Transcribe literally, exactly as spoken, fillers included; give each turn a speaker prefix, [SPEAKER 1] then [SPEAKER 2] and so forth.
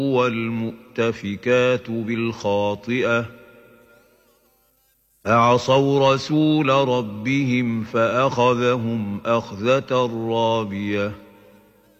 [SPEAKER 1] والمؤتفكات بالخاطئة فعصوا رسول ربهم فأخذهم أخذة رابية